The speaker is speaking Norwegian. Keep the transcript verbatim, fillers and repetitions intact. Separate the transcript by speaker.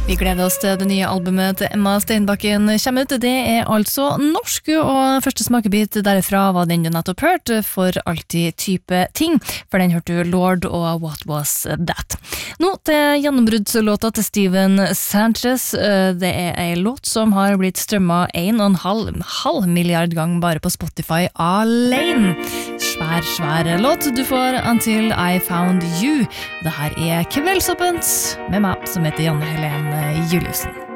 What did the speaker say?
Speaker 1: Vi gleder oss til det nye albumet til Emma Steinbakken kommer ut. Det er altså norsk, og første smakebit derifra var den du nettopp hørte, For alltid type ting. For den hørte du Lord og What Was That. Nå til gjennombruddslåta til Steven Sanchez. Det er en låt som har blitt strømmet en og en halv, halv milliard gang bare på Spotify alene. Svær, svær låt. Du får Until I Found You. Det her er Kveldsåpent med meg som heter Janne Helene Juliusen.